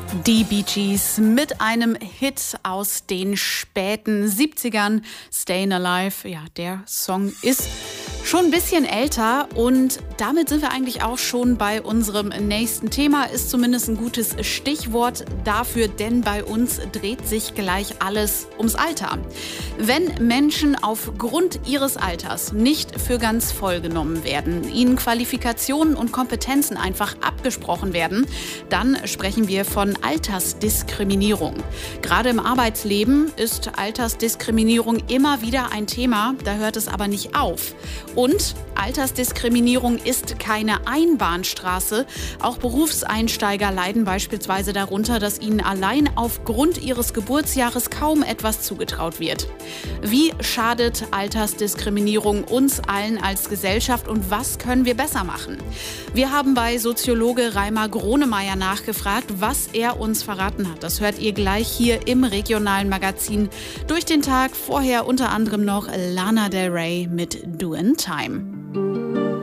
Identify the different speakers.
Speaker 1: Die Bee Gees mit einem Hit aus den späten 70ern, Stayin' Alive. Ja, der Song ist schon ein bisschen älter und damit sind wir eigentlich auch schon bei unserem nächsten Thema. Ist zumindest ein gutes Stichwort dafür, denn bei uns dreht sich gleich alles ums Alter. Wenn Menschen aufgrund ihres Alters nicht für ganz voll genommen werden, ihnen Qualifikationen und Kompetenzen einfach abgesprochen werden, dann sprechen wir von Altersdiskriminierung. Gerade im Arbeitsleben ist Altersdiskriminierung immer wieder ein Thema, da hört es aber nicht auf. Und Altersdiskriminierung ist keine Einbahnstraße. Auch Berufseinsteiger leiden beispielsweise darunter, dass ihnen allein aufgrund ihres Geburtsjahres kaum etwas zugetraut wird. Wie schadet Altersdiskriminierung uns allen als Gesellschaft und was können wir besser machen? Wir haben bei Soziologe Reimer Gronemeyer nachgefragt, was er uns verraten hat. Das hört ihr gleich hier im regionalen Magazin Durch den Tag. Vorher unter anderem noch Lana Del Rey mit Doin' Time.